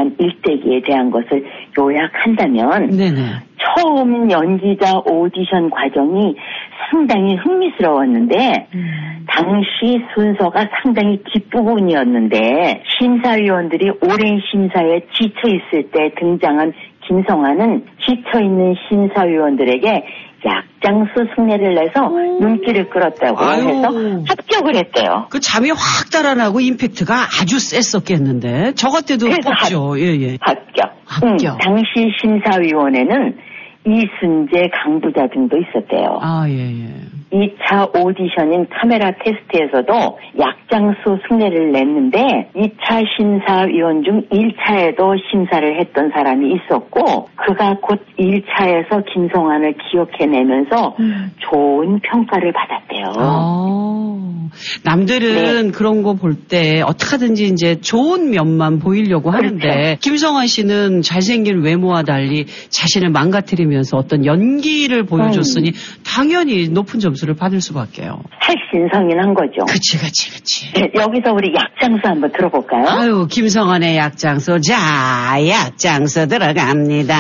시작한 일대기에 대한 것을 요약한다면 네네. 처음 연기자 오디션 과정이 상당히 흥미스러웠는데 당시 순서가 상당히 뒷부분이었는데 심사위원들이 오랜 심사에 지쳐있을 때 등장한 김성아는 지쳐있는 심사위원들에게 약장수 흉내를 내서 눈길을 끌었다고 해서 합격을 했대요. 그 잠이 확 달아나고 임팩트가 아주 셌었겠는데 저 같아도 뽑죠. 예. 합격. 당시 심사위원회는 이순재, 강부자 등도 있었대요. 예. 2차 오디션인 카메라 테스트에서도 약장수 흉내를 냈는데 2차 심사위원 중 1차에도 심사를 했던 사람이 있었고 그가 곧 1차에서 김성환을 기억해내면서 좋은 평가를 받았대요. 남들은 그런 거 볼 때 어떻게든지 이제 좋은 면만 보이려고 하는데 그렇죠. 김성환 씨는 잘생긴 외모와 달리 자신을 망가뜨리면서 어떤 연기를 보여줬으니 당연히 높은 점수를 받을 수밖에요. 할신성인한 거죠. 그치. 네, 여기서 우리 약장수 한번 들어볼까요? 김성환의 약장수. 자, 약장수 들어갑니다.